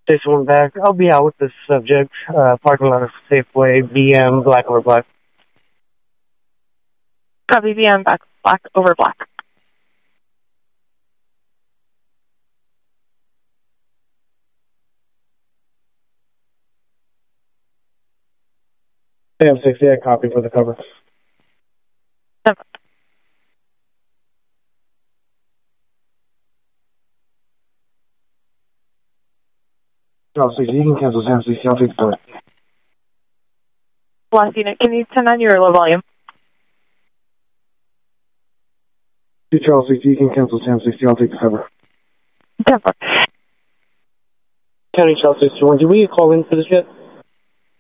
This one back. I'll be out with the subject. Parking lot of Safeway, BM, black over black. Copy, BM, black over black. BM 68, copy for the cover. Charles 60, you can cancel Sam 60, I'll take the cover. Last unit, can you turn on your low volume? Charles 60, you can cancel Sam 60, I'll take the cover. Temper. County Charles 61, did we call in for this yet?